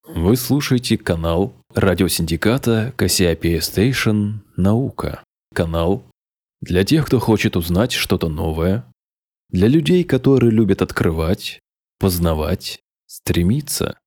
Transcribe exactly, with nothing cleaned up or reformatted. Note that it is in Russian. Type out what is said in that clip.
Вы слушаете канал радиосиндиката Кассиопея Station «Наука». Канал для тех, кто хочет узнать что-то новое, для людей, которые любят открывать, познавать, стремиться.